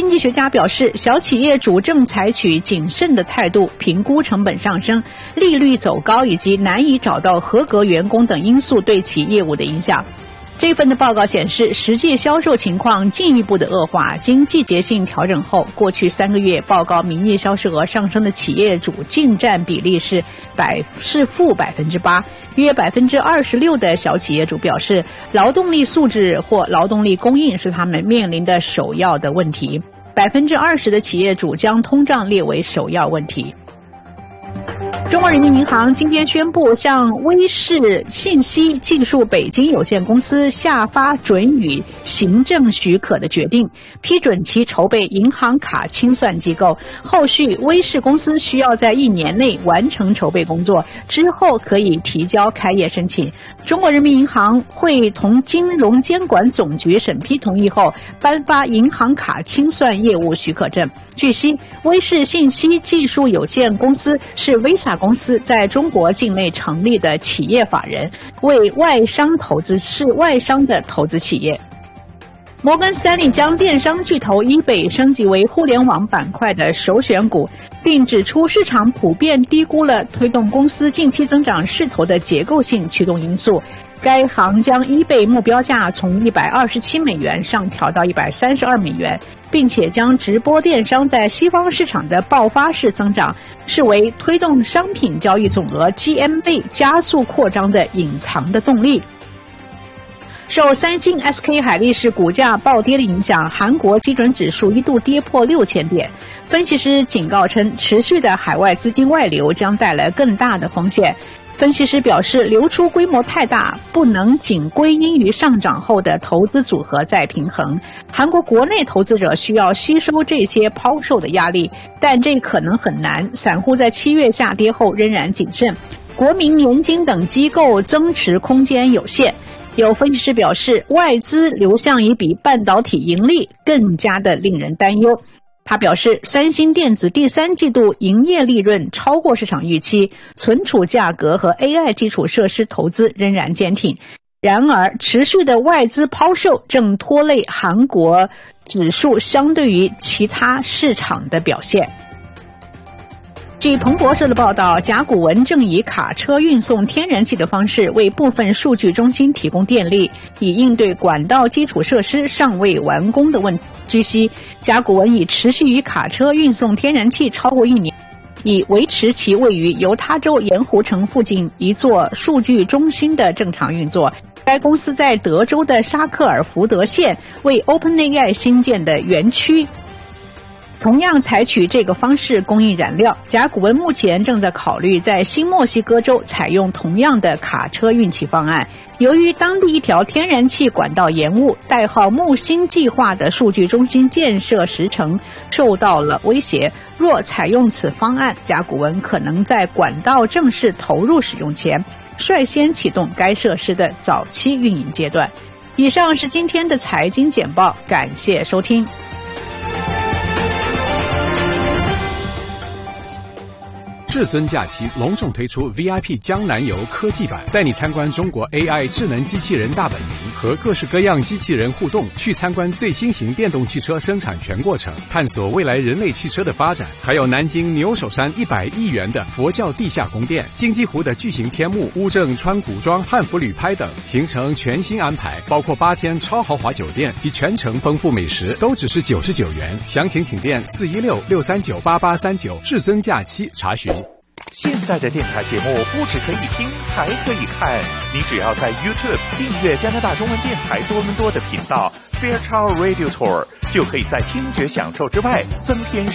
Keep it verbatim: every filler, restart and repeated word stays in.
经济学家表示，小企业主正采取谨慎的态度，评估成本上升、利率走高以及难以找到合格员工等因素对其业务的影响。这份的报告显示，实际销售情况进一步的恶化。经季节性调整后，过去三个月报告名义销售额上升的企业主净占比例是百是负百分之八，约百分之二十六的小企业主表示，劳动力素质或劳动力供应是他们面临的首要的问题。百分之二十的企业主将通胀列为首要问题。中国人民银行今天宣布，向威视信息技术北京有限公司下发准予行政许可的决定，批准其筹备银行卡清算机构。后续威视公司需要在一年内完成筹备工作，之后可以提交开业申请。中国人民银行会同金融监管总局审批同意后，颁发银行卡清算业务许可证。据悉，威视信息技术有限公司是 Visa 公司在中国境内成立的企业法人，为外商投资是外商的投资企业。摩根斯丹利将电商巨头 eBay 升级为互联网板块的首选股，并指出市场普遍低估了推动公司近期增长势头的结构性驱动因素。该行将 eBay 目标价从一百二十七美元上调到一百三十二美元，并且将直播电商在西方市场的爆发式增长视为推动商品交易总额 G M V 加速扩张的隐藏的动力。受三星 S K 海力士股价暴跌的影响，韩国基准指数一度跌破六千点。分析师警告称，持续的海外资金外流将带来更大的风险。分析师表示，流出规模太大，不能仅归因于上涨后的投资组合再平衡。韩国国内投资者需要吸收这些抛售的压力，但这可能很难。散户在七月下跌后仍然谨慎，国民年金等机构增持空间有限。有分析师表示，外资流向已比半导体盈利更加的令人担忧。他表示，三星电子第三季度营业利润超过市场预期，存储价格和 A I 基础设施投资仍然坚挺。然而，持续的外资抛售正拖累韩国指数相对于其他市场的表现。据彭博社的报道，甲骨文正以卡车运送天然气的方式为部分数据中心提供电力，以应对管道基础设施尚未完工的问题。据悉，甲骨文已持续以卡车运送天然气超过一年，以维持其位于犹他州盐湖城附近一座数据中心的正常运作。该公司在德州的沙克尔福德县为 OpenAI 新建的园区同样采取这个方式供应燃料。甲骨文目前正在考虑在新墨西哥州采用同样的卡车运气方案。由于当地一条天然气管道延误，代号木星计划的数据中心建设时程受到了威胁。若采用此方案，甲骨文可能在管道正式投入使用前率先启动该设施的早期运营阶段。以上是今天的财经简报，感谢收听。 至尊假期隆重推出 V I P 江南游科技版，带你参观中国 A I 智能机器人大本营，和各式各样机器人互动，去参观最新型电动汽车生产全过程，探索未来人类汽车的发展。还有南京牛首山一百亿元的佛教地下宫殿，金鸡湖的巨型天幕，乌镇川古庄汉服旅拍等，行程全新安排，包括八天超豪华酒店及全程丰富美食，都只是九十九元。详情请电四一六六三九八八三九，至尊假期查询。 现在的电台节目不只可以听，还可以看。你只要在 YouTube 订阅加拿大中文电台多伦多的频道 Fairchild Radio Tour， 就可以在听觉享受之外增添